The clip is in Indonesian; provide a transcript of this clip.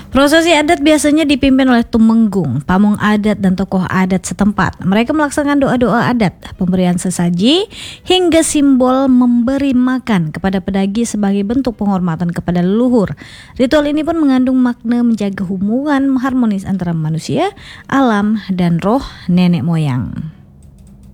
Prosesi adat biasanya dipimpin oleh tumenggung, pamong adat dan tokoh adat setempat. Mereka melaksanakan doa-doa adat, pemberian sesaji, hingga simbol memberi makan kepada pedagi sebagai bentuk penghormatan kepada leluhur. Ritual ini pun mengandung makna menjaga hubungan harmonis antara manusia, alam, dan roh nenek moyang.